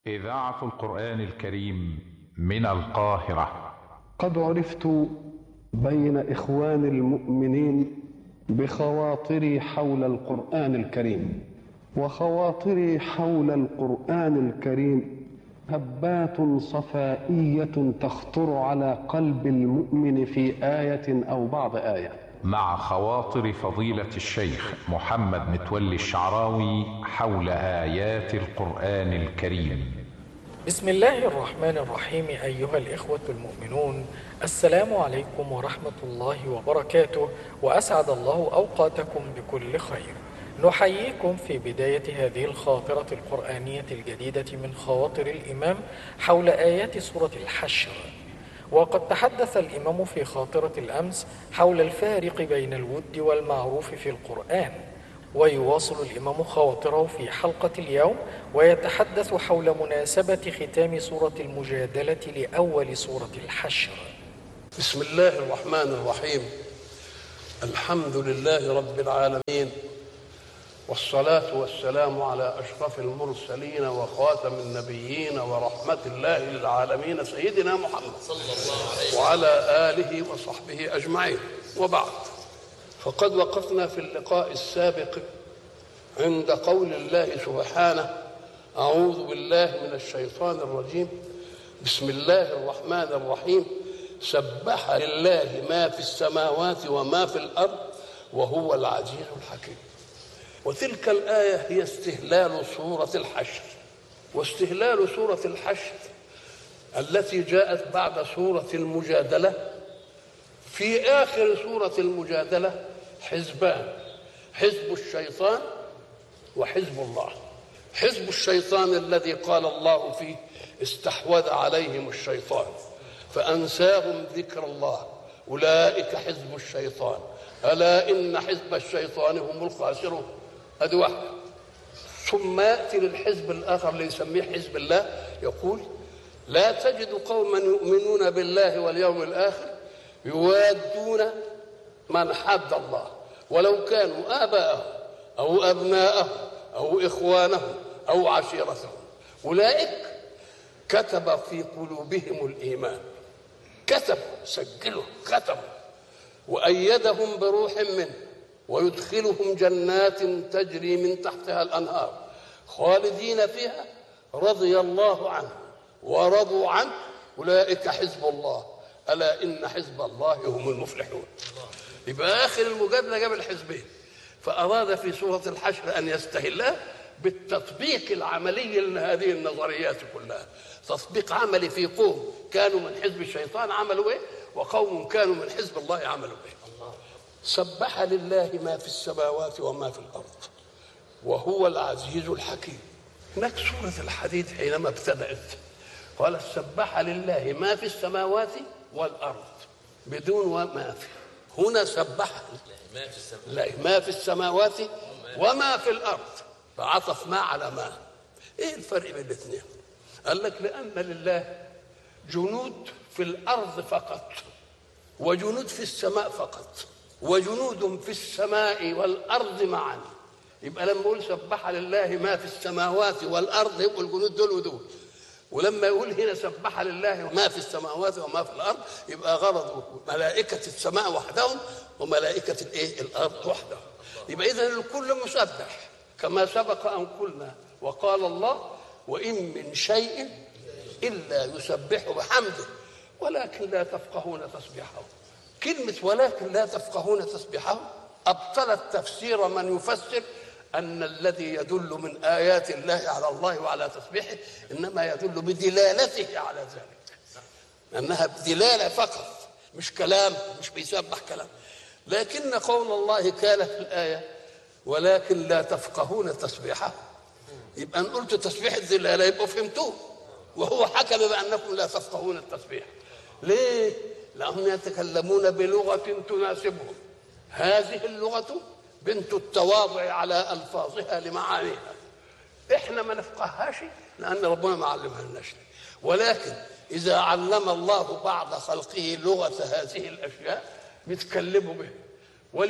إذاعة القرآن الكريم من القاهرة. قد عرفت بين إخوان المؤمنين بخواطري حول القرآن الكريم، وخواطري حول القرآن الكريم هبات صفائية تخطر على قلب المؤمن في آية أو بعض آية، مع خواطر فضيلة الشيخ محمد متولي الشعراوي حول آيات القرآن الكريم. بسم الله الرحمن الرحيم. أيها الإخوة المؤمنون، السلام عليكم ورحمة الله وبركاته، وأسعد الله أوقاتكم بكل خير. نحييكم في بداية هذه الخاطرة القرآنية الجديدة من خواطر الإمام حول آيات سورة الحشر. وقد تحدث الإمام في خاطرة الأمس حول الفارق بين الود والمعروف في القرآن، ويواصل الإمام خواطره في حلقة اليوم ويتحدث حول مناسبة ختام سورة المجادلة لأول سورة الحشر. بسم الله الرحمن الرحيم. الحمد لله رب العالمين، والصلاة والسلام على أشرف المرسلين وخاتم النبيين ورحمة الله للعالمين سيدنا محمد صلى الله عليه وسلم وعلى آله وصحبه أجمعين. وبعد، فقد وقفنا في اللقاء السابق عند قول الله سبحانه: أعوذ بالله من الشيطان الرجيم، بسم الله الرحمن الرحيم، سبح لله ما في السماوات وما في الأرض وهو العزيز الحكيم. وتلك الآية هي استهلال سورة الحشر. واستهلال سورة الحشر التي جاءت بعد سورة المجادلة، في آخر سورة المجادلة حزبان: حزب الشيطان وحزب الله. حزب الشيطان الذي قال الله فيه: استحوذ عليهم الشيطان فأنساهم ذكر الله أولئك حزب الشيطان ألا إن حزب الشيطان هم الخاسرون. هذه واحدة. ثم يأتي للحزب الآخر اللي يسميه حزب الله، يقول: لا تجد قوما يؤمنون بالله واليوم الآخر يوادون من حد الله ولو كانوا آباءهم أو أبناءهم أو إخوانهم أو عشيرتهم أولئك كتب في قلوبهم الإيمان. كتب، سجلوا، كتبوا، وأيدهم بروح منه ويدخلهم جنات تجري من تحتها الأنهار خالدين فيها رضي الله عنه ورضوا عنه أولئك حزب الله ألا إن حزب الله هم المفلحون. يبقى آخر المجادلة جاب الحزبين، فأراد في سورة الحشر أن يستهلها بالتطبيق العملي لهذه النظريات كلها. تطبيق عملي في قوم كانوا من حزب الشيطان عملوا إيه، وقوم كانوا من حزب الله عملوا إيه. سبح لله ما في السماوات وما في الأرض وهو العزيز الحكيم. هناك سورة الحديد حينما ابتدأت قال: سبح لله ما في السماوات والأرض، بدون وما في. هنا سبح ما في السماوات وما في الأرض، فعطف ما على ما. ايه الفرق بين الاثنين؟ قال لك: لأن لله جنود في الأرض فقط وجنود في السماء فقط، وجنود في السماء والأرض معا. يبقى لما يقول سبح لله ما في السماوات والأرض يبقوا الجنود دول ودول، ولما يقول هنا سبح لله ما في السماوات وما في الأرض يبقى غرضه ملائكة السماء وحدهم وملائكة الأرض وحدهم. يبقى إذن الكل مسبح كما سبق أن قلنا. وقال الله: وإن من شيء إلا يسبح بحمده ولكن لا تفقهون تسبيحه. كلمة ولكن لا تفقهون تسبيحه أبطلت تفسير من يفسر أن الذي يدل من آيات الله على الله وعلى تسبيحه إنما يدل بدلالته على ذلك، أنها بدلالة فقط، مش كلام، مش بيسبح كلام. لكن قول الله كان في الآية ولكن لا تفقهون تسبيحه، يبقى أن قلت تسبيح الدلالة يبقوا فهمتوه، وهو حكم بأنكم لا تفقهون التسبيح. ليه؟ لأنهم يتكلمون بلغة تناسبهم. هذه اللغة بنت التواضع على ألفاظها لمعانيها. إحنا ما نفقههاش لأن ربنا ما علمها لناش. ولكن إذا علم الله بعض خلقه لغة هذه الأشياء بيتكلموا به.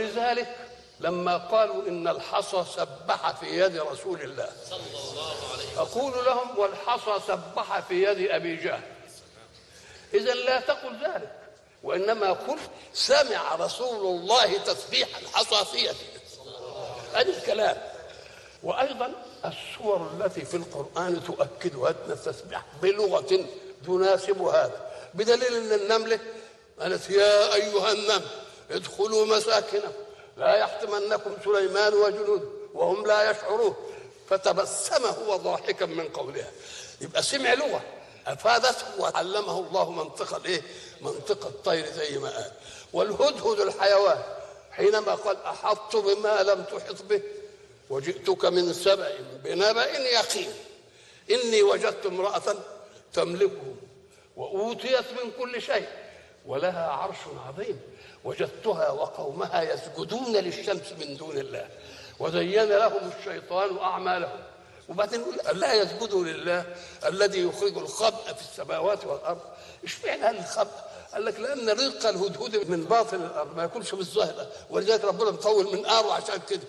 ولذلك لما قالوا إن الحصى سبح في يد رسول الله صلى الله عليه وسلم أقول لهم والحصى سبح في يد أبي جهل. إذن لا تقل ذلك، وإنما قل سمع رسول الله تسبيح الحصى في يده. هذا الكلام. وأيضا السور التي في القرآن تؤكد أن التسبيح بلغة تناسب هذا، بدليل أن النملة قالت يا أيها النمل ادخلوا مساكنكم لا يحطمنكم سليمان وجنوده وهم لا يشعرون، فتبسم هو ضاحكا من قولها. يبقى سمع لغة أفادته وعلمه الله منطق منطق الطير زي ما قال. والهدهد الحيوان حينما قال أحطت بما لم تحط به وجئتك من سبأ بنبأ يقين إني وجدت امرأة تملكهم وأوتيت من كل شيء ولها عرش عظيم وجدتها وقومها يسجدون للشمس من دون الله وزين لهم الشيطان أعمالهم. وبعدين يقول لا يسجدوا لله الذي يخرج الخبأ في السماوات والأرض. اشمعنى الخبأ؟ قال لك لأن رزق الهدهد من باطن الأرض ما يكونش بالظاهر، ولذلك ربنا مطول من قاره عشان كده.